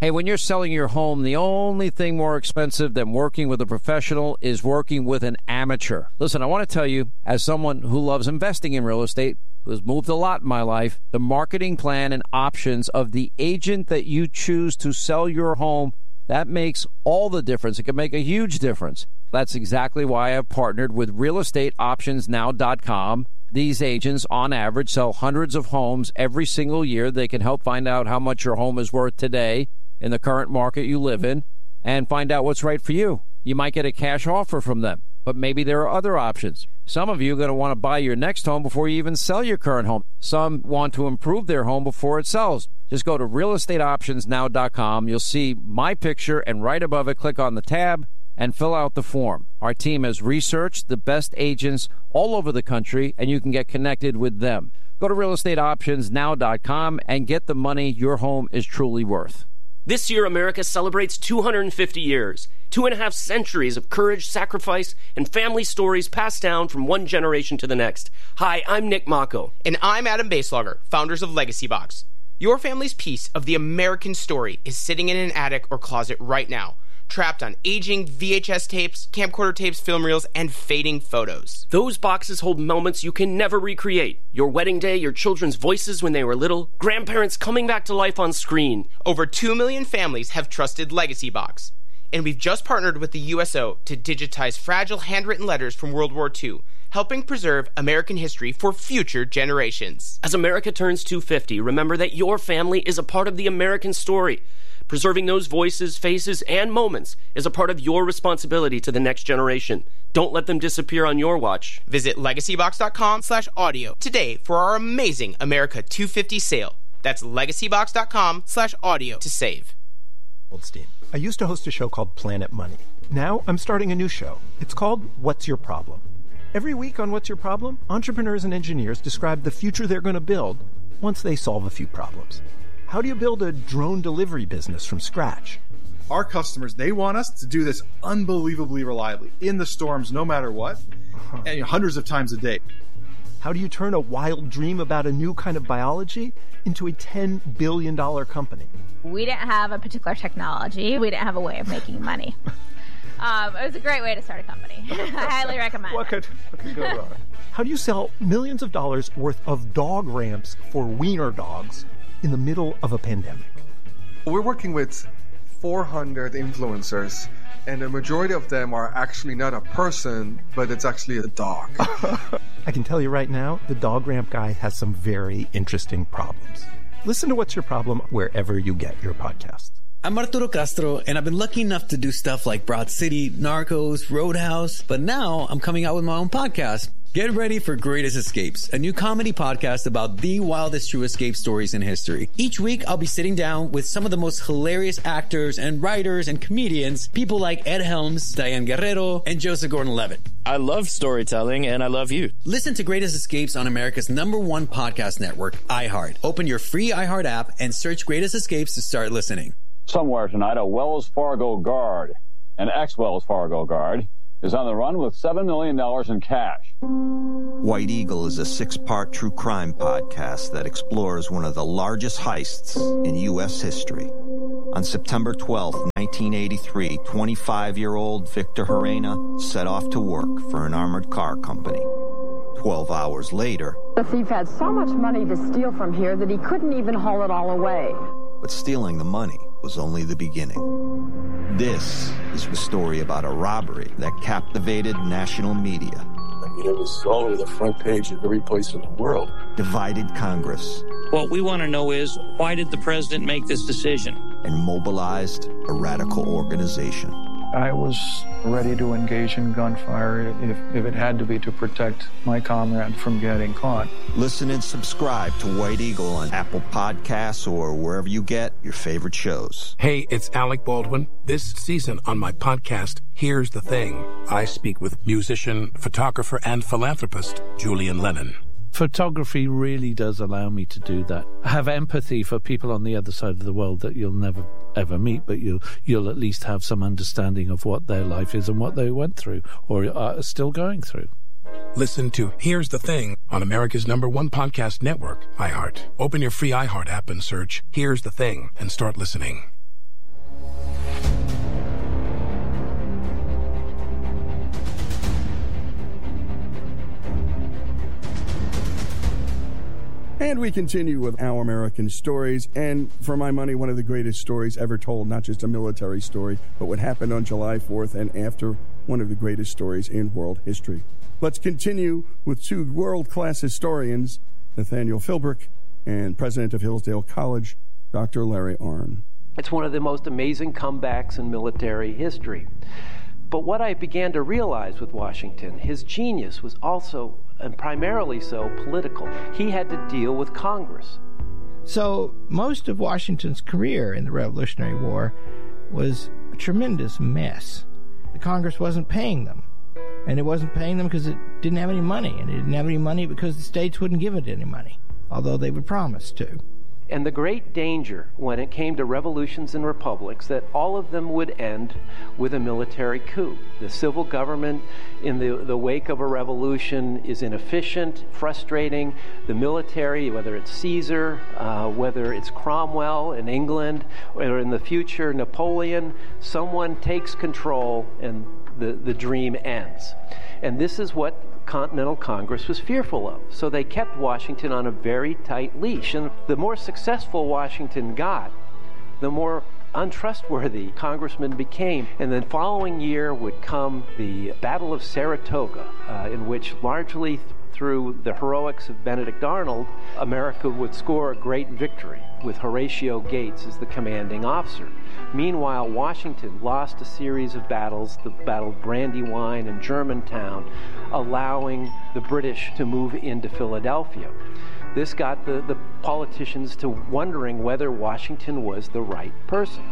Hey, when you're selling your home, the only thing more expensive than working with a professional is working with an amateur. Listen, I want to tell you, as someone who loves investing in real estate, who has moved a lot in my life, the marketing plan and options of the agent that you choose to sell your home, that makes all the difference. It can make a huge difference. That's exactly why I've partnered with realestateoptionsnow.com. These agents, on average, sell hundreds of homes every single year. They can help find out how much your home is worth today in the current market you live in and find out what's right for you. You might get a cash offer from them, but maybe there are other options. Some of you are going to want to buy your next home before you even sell your current home. Some want to improve their home before it sells. Just go to realestateoptionsnow.com. You'll see my picture, and right above it, click on the tab and fill out the form. Our team has researched the best agents all over the country, and you can get connected with them. Go to realestateoptionsnow.com and get the money your home is truly worth. This year, America celebrates 250 years, 2.5 centuries of courage, sacrifice, and family stories passed down from one generation to the next. Hi, I'm Nick Mako. And I'm Adam Baselogger, founders of Legacy Box. Your family's piece of the American story is sitting in an attic or closet right now, trapped on aging VHS tapes, camcorder tapes, film reels, and fading photos. Those boxes hold moments you can never recreate. Your wedding day, your children's voices when they were little, grandparents coming back to life on screen. Over 2 million families have trusted Legacy Box. And we've just partnered with the USO to digitize fragile handwritten letters from World War II, helping preserve American history for future generations. As America turns 250, remember that your family is a part of the American story. Preserving those voices, faces, and moments is a part of your responsibility to the next generation. Don't let them disappear on your watch. Visit legacybox.com/audio today for our amazing America 250 sale. That's legacybox.com/audio to save. Goldstein. I used to host a show called Planet Money. Now I'm starting a new show. It's called What's Your Problem? Every week on What's Your Problem, entrepreneurs and engineers describe the future they're going to build once they solve a few problems. How do you build a drone delivery business from scratch? Our customers, they want us to do this unbelievably reliably, in the storms, no matter what, and hundreds of times a day. How do you turn a wild dream about a new kind of biology into a $10 billion company? We didn't have a particular technology. We didn't have a way of making money. It was a great way to start a company. I highly recommend what could go wrong? How do you sell millions of dollars worth of dog ramps for wiener dogs in the middle of a pandemic? We're working with 400 influencers, and the majority of them are actually not a person, but it's actually a dog. I can tell you right now, the dog ramp guy has some very interesting problems. Listen to What's Your Problem wherever you get your podcasts. I'm Arturo Castro, and I've been lucky enough to do stuff like Broad City, Narcos, Roadhouse, but now I'm coming out with my own podcast. Get ready for Greatest Escapes, a new comedy podcast about the wildest true escape stories in history. Each week, I'll be sitting down with some of the most hilarious actors and writers and comedians, people like Ed Helms, Diane Guerrero, and Joseph Gordon-Levitt. I love storytelling, and I love you. Listen to Greatest Escapes on America's #1 podcast network, iHeart. Open your free iHeart app and search Greatest Escapes to start listening. Somewhere tonight, a Wells Fargo guard, an ex-Wells Fargo guard, is on the run with $7 million in cash. White Eagle is a 6-part true crime podcast that explores one of the largest heists in U.S. history. On September 12, 1983, 25-year-old Victor Herrera set off to work for an armored car company. 12 hours later, the thief had so much money to steal from here that he couldn't even haul it all away. But stealing the money was only the beginning. This is the story about a robbery that captivated national media. I mean, it was all over the front page of every place in the world. Divided Congress. What we want to know is, why did the president make this decision? And mobilized a radical organization. I was ready to engage in gunfire if it had to be to protect my comrade from getting caught. Listen and subscribe to White Eagle on Apple Podcasts or wherever you get your favorite shows. Hey, it's Alec Baldwin. This season on my podcast, Here's the Thing, I speak with musician, photographer, and philanthropist Julian Lennon. Photography really does allow me to do that. I have empathy for people on the other side of the world that you'll never ever meet, but you'll at least have some understanding of what their life is and what they went through or are still going through. Listen to Here's the Thing on America's #1 podcast network, iHeart. Open your free iHeart app and search Here's the Thing and start listening. And we continue with Our American Stories, and for my money, one of the greatest stories ever told, not just a military story, but what happened on July 4th and after, one of the greatest stories in world history. Let's continue with two world-class historians, Nathaniel Philbrick and president of Hillsdale College, Dr. Larry Arnn. It's one of the most amazing comebacks in military history. But what I began to realize with Washington, his genius was also, and primarily so, political. He had to deal with Congress. So most of Washington's career in the Revolutionary War was a tremendous mess. The Congress wasn't paying them. And it wasn't paying them because it didn't have any money. And it didn't have any money because the states wouldn't give it any money, although they would promise to. And the great danger when it came to revolutions and republics, that all of them would end with a military coup. The civil government in the wake of a revolution is inefficient, frustrating. The military, whether it's Caesar, whether it's Cromwell in England, or in the future Napoleon, someone takes control and the dream ends. And this is what Continental Congress was fearful of. So they kept Washington on a very tight leash. And the more successful Washington got, the more untrustworthy congressmen became. And the following year would come the Battle of Saratoga, in which largely through the heroics of Benedict Arnold, America would score a great victory with Horatio Gates as the commanding officer. Meanwhile, Washington lost a series of battles, the Battle of Brandywine and Germantown, allowing the British to move into Philadelphia. This got the politicians to wondering whether Washington was the right person.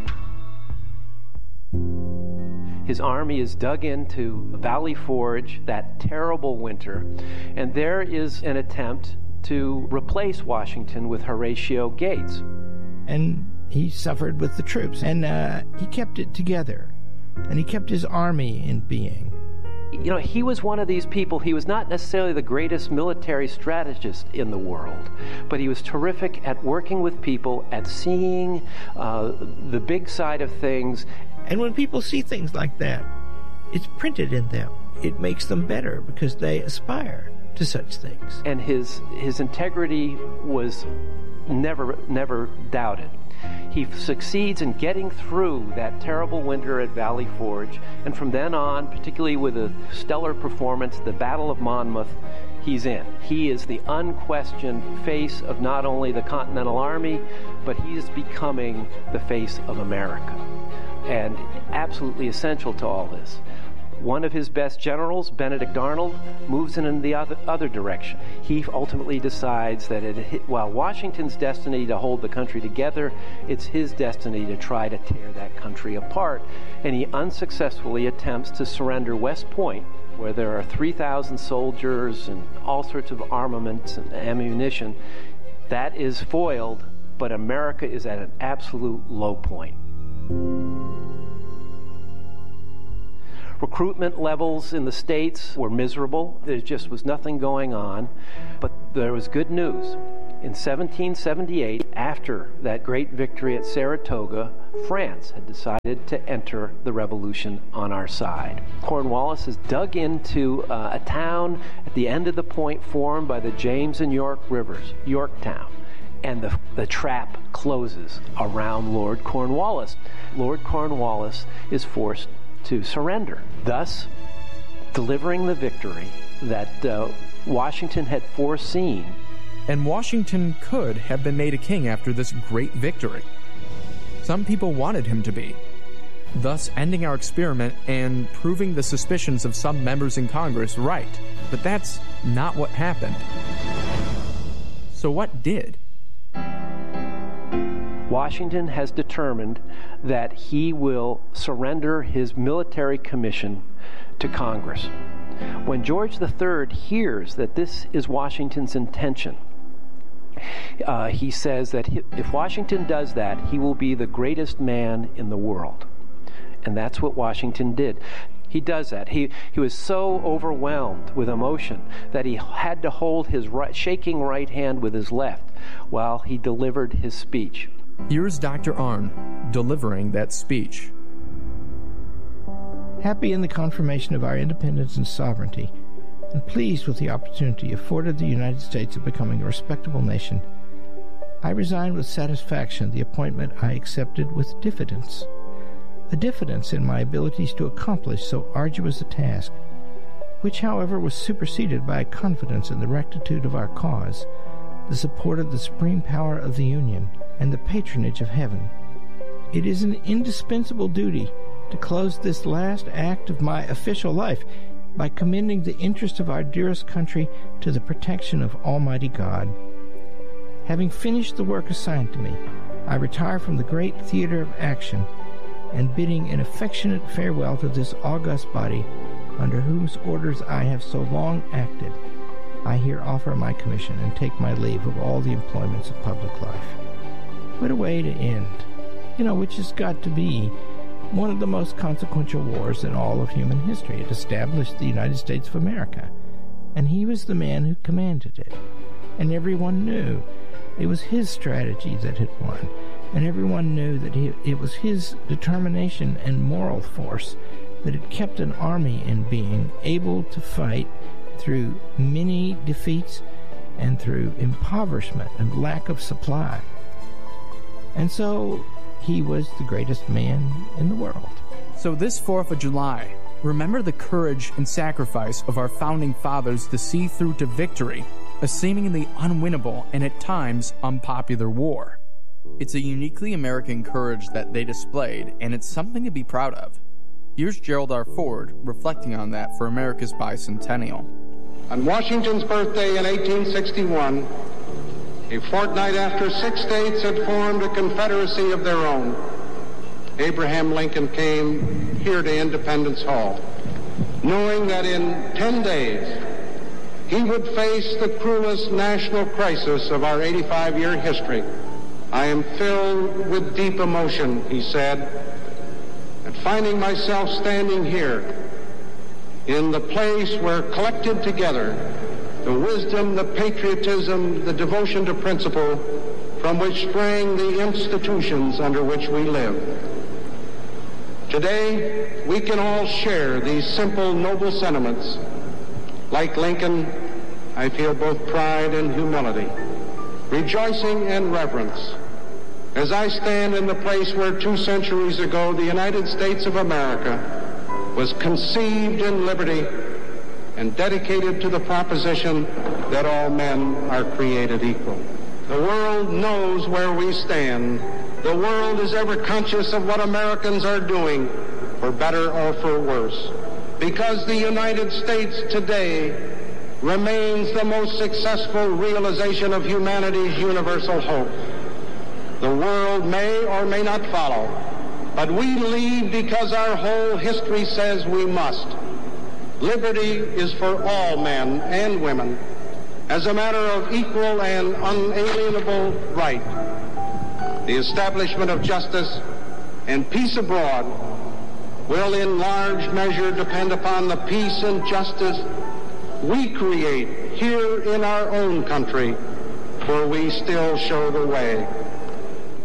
His army is dug into Valley Forge that terrible winter, and there is an attempt to replace Washington with Horatio Gates. And he suffered with the troops, and he kept it together, and he kept his army in being. You know, he was one of these people. He was not necessarily the greatest military strategist in the world, but he was terrific at working with people, at seeing the big side of things. And when people see things like that, it's printed in them. It makes them better because they aspire to such things. And his integrity was never doubted. He succeeds in getting through that terrible winter at Valley Forge, and from then on, particularly with a stellar performance, the Battle of Monmouth, he's in. He is the unquestioned face of not only the Continental Army, but he is becoming the face of America. And absolutely essential to all this. One of his best generals, Benedict Arnold, moves in the other direction. He ultimately decides that while Washington's destiny to hold the country together, it's his destiny to try to tear that country apart. And he unsuccessfully attempts to surrender West Point, where there are 3,000 soldiers and all sorts of armaments and ammunition. That is foiled, but America is at an absolute low point. Recruitment levels in the States were miserable. There just was nothing going on. But there was good news. In 1778, after that great victory at Saratoga, France had decided to enter the revolution on our side. Cornwallis is dug into a town at the end of the point formed by the James and York rivers, Yorktown. And the trap closes around Lord Cornwallis. Lord Cornwallis is forced to surrender, thus delivering the victory that Washington had foreseen. And Washington could have been made a king after this great victory. Some people wanted him to be, thus ending our experiment and proving the suspicions of some members in Congress right. But that's not what happened. So what did? Washington has determined that he will surrender his military commission to Congress. When George III hears that this is Washington's intention, he says that if Washington does that, he will be the greatest man in the world. And that's what Washington did. He does that. He was so overwhelmed with emotion that he had to hold his shaking right hand with his left while he delivered his speech. Here's Dr. Arnn delivering that speech. Happy in the confirmation of our independence and sovereignty, and pleased with the opportunity afforded the United States of becoming a respectable nation, I resigned with satisfaction the appointment I accepted with diffidence. A diffidence in my abilities to accomplish so arduous a task, which, however, was superseded by a confidence in the rectitude of our cause, the support of the supreme power of the Union, and the patronage of heaven. It is an indispensable duty to close this last act of my official life by commending the interest of our dearest country to the protection of Almighty God. Having finished the work assigned to me, I retire from the great theater of action, and bidding an affectionate farewell to this august body, under whose orders I have so long acted, I here offer my commission and take my leave of all the employments of public life. What a way to end, which has got to be one of the most consequential wars in all of human history. It established the United States of America, and he was the man who commanded it. And everyone knew it was his strategy that had won, and everyone knew that it was his determination and moral force that had kept an army in being, able to fight through many defeats and through impoverishment and lack of supply. And so he was the greatest man in the world. So this 4th of July, remember the courage and sacrifice of our founding fathers to see through to victory a seemingly unwinnable and at times unpopular war. It's a uniquely American courage that they displayed, and it's something to be proud of. Here's Gerald R. Ford reflecting on that for America's bicentennial. On Washington's birthday in 1861, a fortnight after 6 states had formed a confederacy of their own, Abraham Lincoln came here to Independence Hall, knowing that in 10 days he would face the cruelest national crisis of our 85-year history. I am filled with deep emotion, he said, at finding myself standing here in the place where collected together the wisdom, the patriotism, the devotion to principle from which sprang the institutions under which we live. Today, we can all share these simple, noble sentiments. Like Lincoln, I feel both pride and humility, rejoicing and reverence, as I stand in the place where 2 centuries ago the United States of America was conceived in liberty and dedicated to the proposition that all men are created equal. The world knows where we stand. The world is ever conscious of what Americans are doing, for better or for worse, because the United States today remains the most successful realization of humanity's universal hope. The world may or may not follow, but we lead because our whole history says we must. Liberty is for all men and women as a matter of equal and unalienable right. The establishment of justice and peace abroad will in large measure depend upon the peace and justice we create here in our own country, where we still show the way.